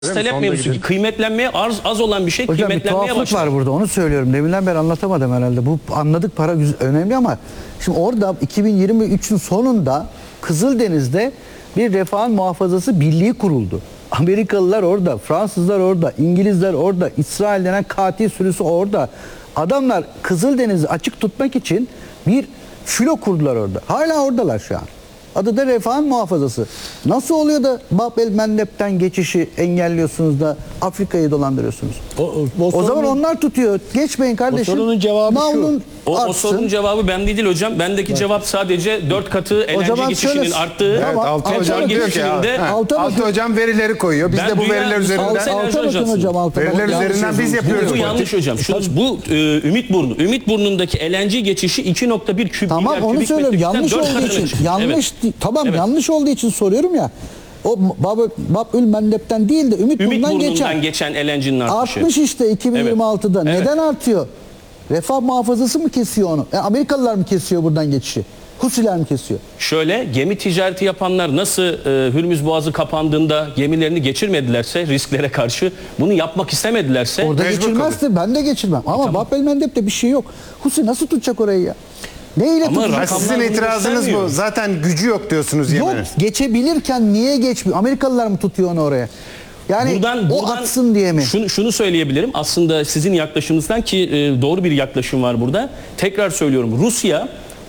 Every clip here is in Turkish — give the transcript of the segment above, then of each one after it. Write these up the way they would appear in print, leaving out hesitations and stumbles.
Talep mevzusu ki kıymetlenmeye az olan bir şey Hocam bir kıymetlenmeye tuhaflık başlar. var burada, onu söylüyorum. Deminden beri anlatamadım herhalde. Bu anladık, para önemli ama şimdi orada 2023'ün sonunda Kızıldeniz'de bir refahın muhafazası birliği kuruldu. Amerikalılar orada, Fransızlar orada, İngilizler orada, İsrail denen katil sürüsü orada. Adamlar Kızıldeniz'i açık tutmak için bir filo kurdular orada. Hala oradalar şu an. Adı da refahın muhafazası. Nasıl oluyor da Bab el Mandeb'den geçişi engelliyorsunuz da Afrika'yı dolandırıyorsunuz? O zaman onlar tutuyor. Geçmeyin kardeşim. O sorunun cevabı şu. O sorunun cevabı ben değil hocam. Bendeki cevap sadece 4 katı enerji geçişinin arttığı. Evet, Altı Hocam diyor ki Altı Hocam verileri koyuyor. Biz de bu veriler üzerinden veriler üzerinden biz yapıyoruz. Bu yanlış hocam. Bu Ümit Burnu'ndaki LNG geçişi 2.1 kübik. Tamam, onu söylüyorum. Yanlış olduğu için. Yanlış olduğu için soruyorum ya. O Bab-ül Mandeb'den değil de Ümit Burnu'ndan geçen LNG'nin artışı. Artmış işte 2026'da. Evet. Neden artıyor? Refah muhafazası mı kesiyor onu? Amerikalılar mı kesiyor buradan geçişi? Husiler mi kesiyor? Şöyle, gemi ticareti yapanlar nasıl Hürmüz Boğazı kapandığında gemilerini geçirmedilerse risklere karşı, bunu yapmak istemedilerse orada geçirmezdi. Ben de geçirmem. Ama Bab-ül Mandeb'de bir şey yok. Husi nasıl tutacak orayı ya? Neyle tutacak? Sizin itirazınız bu. Zaten gücü yok diyorsunuz Yemen'in. Yok, geçebilirken niye geçmiyor? Amerikalılar mı tutuyor onu oraya? Yani buradan atsın diye mi? Şunu söyleyebilirim. Aslında sizin yaklaşımınızdan ki doğru bir yaklaşım var burada. Tekrar söylüyorum. Rusya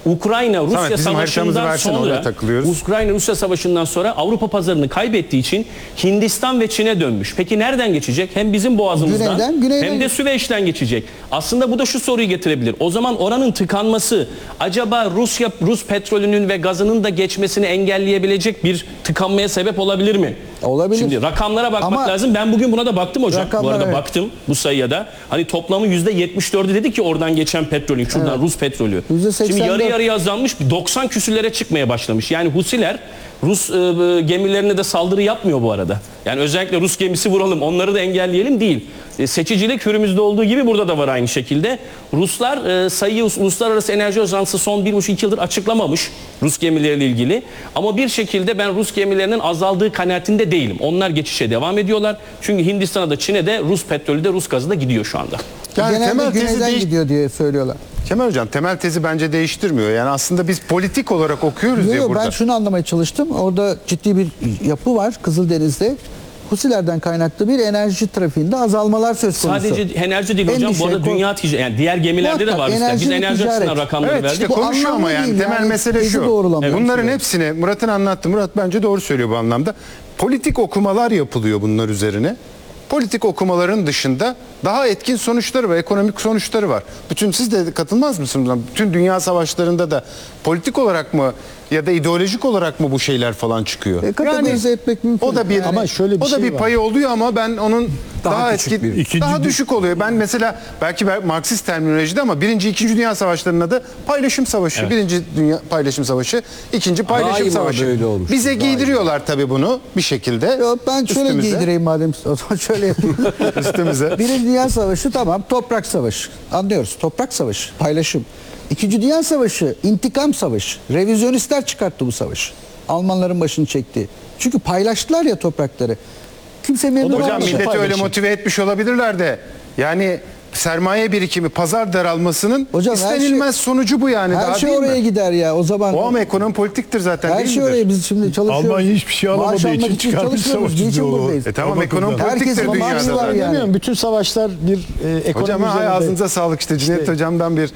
Savaşı'ndan sonra Avrupa pazarını kaybettiği için Hindistan ve Çin'e dönmüş. Peki nereden geçecek? Hem bizim boğazımızdan hem de Süveyş'ten geçecek. Aslında bu da şu soruyu getirebilir. O zaman oranın tıkanması acaba Rus petrolünün ve gazının da geçmesini engelleyebilecek bir tıkanmaya sebep olabilir mi? Olabilir. Şimdi rakamlara bakmak lazım. Ben bugün buna da baktım hocam. Bu arada baktım bu sayıya da. Hani toplamı %74'ü dedi ki oradan geçen petrolün, şuradan Rus petrolü. Şimdi yarıya azalmış, 90 küsürlere çıkmaya başlamış. Yani Husiler Rus gemilerine de saldırı yapmıyor bu arada. Yani özellikle Rus gemisi vuralım, onları da engelleyelim değil. Seçicilik Hürmüz'de olduğu gibi burada da var aynı şekilde. Ruslar sayıyı Uluslararası Enerji Ajansı son 1,5-2 yıldır açıklamamış Rus gemileriyle ilgili. Ama bir şekilde ben Rus gemilerinin azaldığı kanaatinde değilim. Onlar geçişe devam ediyorlar. Çünkü Hindistan'a da Çin'e de Rus petrolü de Rus gazı da gidiyor şu anda. Yani genelde güneyden gidiyor diye söylüyorlar. Kemal Hocam temel tezi bence değiştirmiyor. Yani aslında biz politik olarak okuyoruz ya burada. Ben şunu anlamaya çalıştım. Orada ciddi bir yapı var Kızıldeniz'de. Husilerden kaynaklı bir enerji trafiğinde azalmalar söz konusu. Sadece enerji değil hocam. Bu arada dünya ticareti, yani diğer gemilerde de var. Biz enerji açısından rakamları verdik. İşte konuşuyor ama yani temel mesele şu. Bunların hepsini Murat'ın anlattı. Murat bence doğru söylüyor bu anlamda. Politik okumalar yapılıyor bunlar üzerine. Politik okumaların dışında daha etkin sonuçları var, ekonomik sonuçları var. Siz de katılmaz mısınız? Bütün dünya savaşlarında da politik olarak mı ya da ideolojik olarak mı bu şeyler falan çıkıyor? Kategorize etmek mümkün. O da bir ama şöyle bir o da bir payı oluyor ama ben onun daha etkin, daha düşük oluyor. Ben mesela belki Marksist terminolojide ama 1. 2. Dünya Savaşları'nda da paylaşım savaşı, evet. 1. Dünya paylaşım savaşı, 2. paylaşım savaşı. Bize giydiriyorlar tabii bunu bir şekilde. Yok, ben şöyle giydireyim madem. O zaman şöyle yapayım. Üstümüze. 1. Dünya Savaşı tamam, toprak savaşı. Anlıyoruz. Toprak savaşı, paylaşım. 2. Dünya Savaşı, intikam savaşı. Revizyonistler çıkarttı bu savaşı. Almanların başını çekti. Çünkü paylaştılar ya toprakları. Kimse memnun olmadı. Hocam milleti öyle motive etmiş olabilirler de. Yani sermaye birikimi, pazar daralmasının istenilmez sonucu bu yani. Her şey oraya gider ya o zaman. O ama ekonomi politiktir zaten, her şey oraya, biz şimdi çalışıyoruz. Almanya hiçbir şey alamadığı için çıkarmış savaşçı. Niçin buradayız? Tamam, ekonomi politiktir dünyada. Yani. Bütün savaşlar bir ekonomi hocam üzerinde. Ağzınıza sağlık işte Cüneyt hocamdan bir.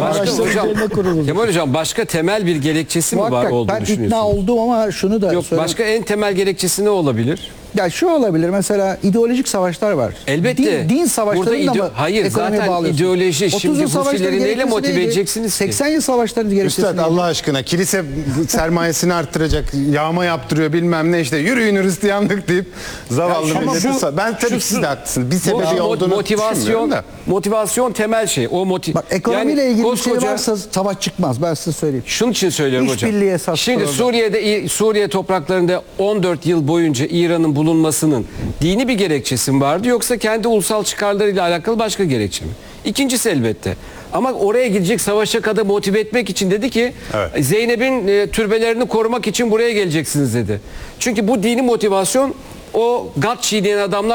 Kemal hocam başka temel bir gerekçesi mi var olduğunu düşünüyorsunuz? Ben ikna oldum ama şunu da söyleyeyim. Başka en temel gerekçesi ne olabilir? Ya şu olabilir, mesela ideolojik savaşlar var. Elbette. Din savaşlarını da mı hayır, zaten bağlıyorsun? ideoloji. Şimdi Husileri neyle motive edeceksiniz ki? 80 yıl savaşlarını gerekçesi. Üstad Allah aşkına kilise sermayesini arttıracak, yağma yaptırıyor bilmem ne işte, yürüyün Hristiyanlık deyip zavallı milleti. Ben tabii siz de haklısınız. Bir sebebi olduğunu düşünmüyorum da. Motivasyon temel şey. Bak, ekonomiyle ilgili bir şey varsa savaş çıkmaz, ben size söyleyeyim. Şunun için söylüyorum hocam. Şimdi Suriye topraklarında 14 yıl boyunca İran'ın bulunmasının dini bir gerekçesi mi vardı, yoksa kendi ulusal çıkarlarıyla alakalı başka gerekçe mi? İkincisi elbette. Ama oraya gidecek, savaşa kadar motive etmek için dedi ki Zeynep'in türbelerini korumak için buraya geleceksiniz dedi. Çünkü bu dini motivasyon o GATT çiğneyen adamlar